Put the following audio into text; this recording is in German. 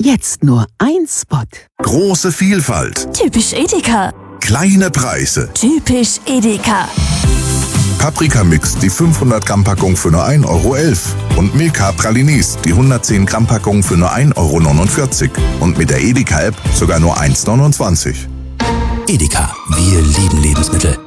Jetzt nur ein Spot. Große Vielfalt. Typisch Edeka. Kleine Preise. Typisch Edeka. Paprika-Mix, die 500 Gramm Packung für nur 1,11 € und Milka Pralines, die 110 Gramm Packung für nur 1,49 € und mit der Edeka-App sogar nur 1,29 €. Edeka, wir lieben Lebensmittel.